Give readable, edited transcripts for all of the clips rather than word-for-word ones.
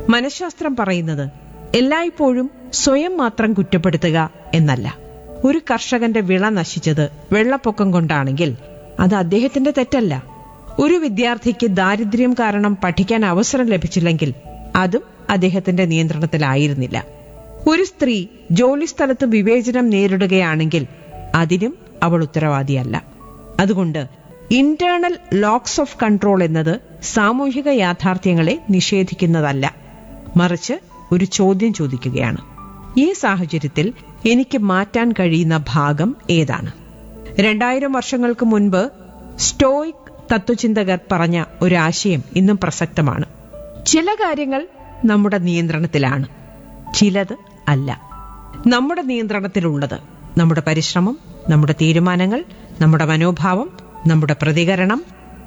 മനഃശാസ്ത്രം പറയുന്നത് എല്ലായ്പ്പോഴും സ്വയം മാത്രം കുറ്റപ്പെടുത്തുക എന്നല്ല. ഒരു കർഷകന്റെ വിള നശിച്ചത് വെള്ളപ്പൊക്കം കൊണ്ടാണെങ്കിൽ അത് അദ്ദേഹത്തിന്റെ തെറ്റല്ല. ഒരു വിദ്യാർത്ഥിക്ക് ദാരിദ്ര്യം കാരണം പഠിക്കാൻ അവസരം ലഭിച്ചില്ലെങ്കിൽ അതും അദ്ദേഹത്തിന്റെ നിയന്ത്രണത്തിലായിരുന്നില്ല. ഒരു സ്ത്രീ ജോലിസ്ഥലത്ത് വിവേചനം നേരിടുകയാണെങ്കിൽ അതിനും അവൾ ഉത്തരവാദിയല്ല. അതുകൊണ്ട് ഇന്റേണൽ ലോക്സ് ഓഫ് കൺട്രോൾ എന്നത് സാമൂഹിക യാഥാർത്ഥ്യങ്ങളെ നിഷേധിക്കുന്നതല്ല, മറിച്ച് ഒരു ചോദ്യം ചോദിക്കുകയാണ്. ഈ സാഹചര്യത്തിൽ എനിക്ക് മാറ്റാൻ കഴിയുന്ന ഭാഗം ഏതാണ്? 2000 വർഷങ്ങൾക്ക് മുൻപ് സ്റ്റോയിക് തത്വചിന്തകർ പറഞ്ഞ ഒരാശയം ഇന്നും പ്രസക്തമാണ്. ചില കാര്യങ്ങൾ നമ്മുടെ നിയന്ത്രണത്തിലാണ്, ചിലത് അല്ല. നമ്മുടെ നിയന്ത്രണത്തിലുള്ളത് നമ്മുടെ പരിശ്രമം, നമ്മുടെ തീരുമാനങ്ങൾ, നമ്മുടെ മനോഭാവം, നമ്മുടെ പ്രതികരണം.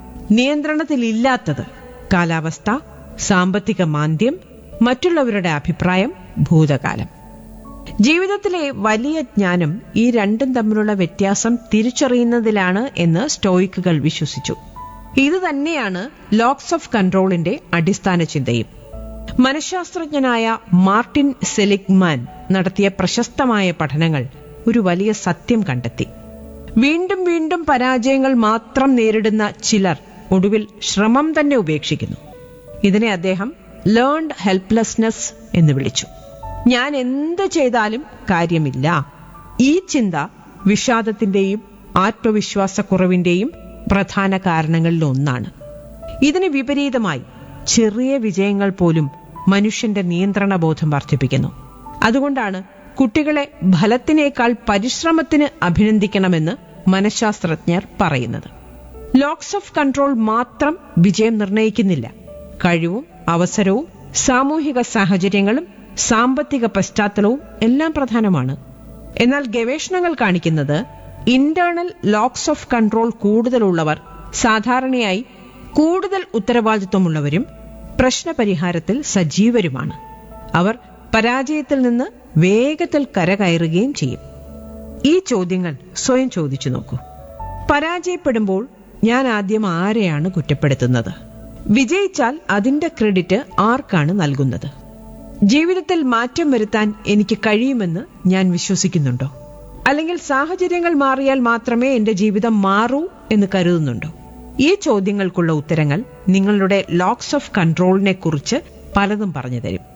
നിയന്ത്രണത്തിലില്ലാത്തത് കാലാവസ്ഥ, സാമ്പത്തിക മാന്ദ്യം, മറ്റുള്ളവരുടെ അഭിപ്രായം, ഭൂതകാലം. ജീവിതത്തിലെ വലിയ ജ്ഞാനം ഈ രണ്ടും തമ്മിലുള്ള വ്യത്യാസം തിരിച്ചറിയുന്നതിലാണ് എന്ന് സ്റ്റോയിക്കുകൾ വിശ്വസിച്ചു. ഇതുതന്നെയാണ് ലോക്സ് ഓഫ് കൺട്രോളിന്റെ അടിസ്ഥാന ചിന്തയും. മനഃശാസ്ത്രജ്ഞനായ മാർട്ടിൻ സെലിഗ്മാൻ നടത്തിയ പ്രശസ്തമായ പഠനങ്ങൾ ഒരു വലിയ സത്യം കണ്ടെത്തി. വീണ്ടും വീണ്ടും പരാജയങ്ങൾ മാത്രം നേരിടുന്ന ചിലർ ഒടുവിൽ ശ്രമം തന്നെ ഉപേക്ഷിക്കുന്നു. ഇതിനെ അദ്ദേഹം ലേൺഡ് ഹെൽപ്ലെസ്നെസ് എന്ന് വിളിച്ചു. ഞാൻ എന്ത് ചെയ്താലും കാര്യമില്ല. ഈ ചിന്ത വിഷാദത്തിന്റെയും ആത്മവിശ്വാസക്കുറവിന്റെയും പ്രധാന കാരണങ്ങളിൽ ഒന്നാണ്. ഇതിന് വിപരീതമായി ചെറിയ വിജയങ്ങൾ പോലും മനുഷ്യന്റെ നിയന്ത്രണബോധം വർദ്ധിപ്പിക്കുന്നു. അതുകൊണ്ടാണ് കുട്ടികളെ ഫലത്തിനേക്കാൾ പരിശ്രമത്തിന് അഭിനന്ദിക്കണമെന്ന് മനഃശാസ്ത്രജ്ഞർ പറയുന്നത്. ലോക്സ് ഓഫ് കൺട്രോൾ മാത്രം വിജയം നിർണ്ണയിക്കുന്നില്ല. കഴിവും അവസരവും സാമൂഹിക സാഹചര്യങ്ങളും സാമ്പത്തിക പശ്ചാത്തലവും എല്ലാം പ്രധാനമാണ്. എന്നാൽ ഗവേഷണങ്ങൾ കാണിക്കുന്നത് ഇന്റേണൽ ലോക്സ് ഓഫ് കൺട്രോൾ കൂടുതലുള്ളവർ സാധാരണയായി കൂടുതൽ ഉത്തരവാദിത്വമുള്ളവരും പ്രശ്നപരിഹാരത്തിൽ സജീവരുമാണ്. അവർ പരാജയത്തിൽ നിന്ന് വേഗത്തിൽ കരകയറുകയും ചെയ്യും. ഈ ചോദ്യങ്ങൾ സ്വയം ചോദിച്ചു നോക്കൂ. പരാജയപ്പെടുമ്പോൾ ഞാൻ ആദ്യം ആരെയാണ് കുറ്റപ്പെടുത്തുന്നത്? വിജയിച്ചാൽ അതിന്റെ ക്രെഡിറ്റ് ആർക്കാണ് നൽകുന്നത്? ജീവിതത്തിൽ മാറ്റം വരുത്താൻ എനിക്ക് കഴിയുമെന്ന് ഞാൻ വിശ്വസിക്കുന്നുണ്ടോ? അല്ലെങ്കിൽ സാഹചര്യങ്ങൾ മാറിയാൽ മാത്രമേ എന്റെ ജീവിതം മാറൂ എന്ന് കരുതുന്നുണ്ടോ? ഈ ചോദ്യങ്ങൾക്കുള്ള ഉത്തരങ്ങൾ നിങ്ങളുടെ ലോക്സ് ഓഫ് കൺട്രോളിനെ കുറിച്ച് പലതും പറഞ്ഞു തരും.